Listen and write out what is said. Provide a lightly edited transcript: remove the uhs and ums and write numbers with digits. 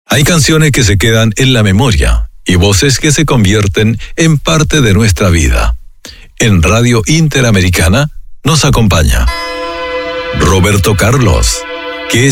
Hay canciones que se quedan en la memoria y voces que se convierten en parte de nuestra vida. En Radio Interamericana nos acompaña Roberto Carlos.